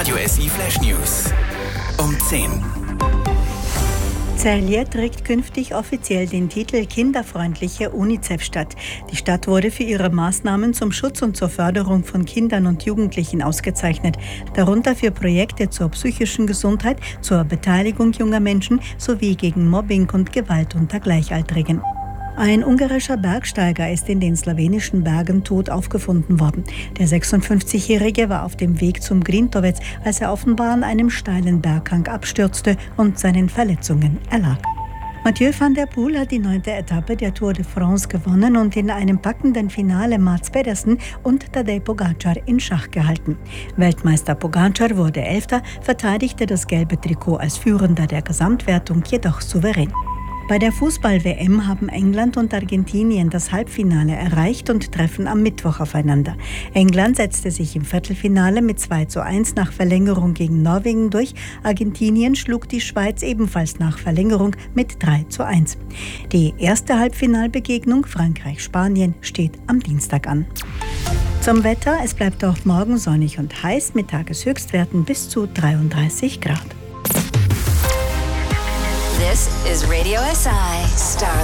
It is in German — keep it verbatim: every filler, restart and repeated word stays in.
Radio S I Flash News um zehn. Celje trägt künftig offiziell den Titel Kinderfreundliche UNICEF-Stadt. Die Stadt wurde für ihre Maßnahmen zum Schutz und zur Förderung von Kindern und Jugendlichen ausgezeichnet, darunter für Projekte zur psychischen Gesundheit, zur Beteiligung junger Menschen sowie gegen Mobbing und Gewalt unter Gleichaltrigen. Ein ungarischer Bergsteiger ist in den slowenischen Bergen tot aufgefunden worden. Der sechsundfünfzigjährige war auf dem Weg zum Grintovec, als er offenbar an einem steilen Berghang abstürzte und seinen Verletzungen erlag. Mathieu van der Poel hat die neunte Etappe der Tour de France gewonnen und in einem packenden Finale Mats Pedersen und Tadej Pogacar in Schach gehalten. Weltmeister Pogacar wurde Elfter, verteidigte das gelbe Trikot als Führender der Gesamtwertung jedoch souverän. Bei der Fußball-W M haben England und Argentinien das Halbfinale erreicht und treffen am Mittwoch aufeinander. England setzte sich im Viertelfinale mit zwei zu eins nach Verlängerung gegen Norwegen durch. Argentinien schlug die Schweiz ebenfalls nach Verlängerung mit drei zu eins. Die erste Halbfinalbegegnung Frankreich-Spanien steht am Dienstag an. Zum Wetter: Es bleibt auch morgen sonnig und heiß mit Tageshöchstwerten bis zu dreiunddreißig Grad. This is Radio S I Star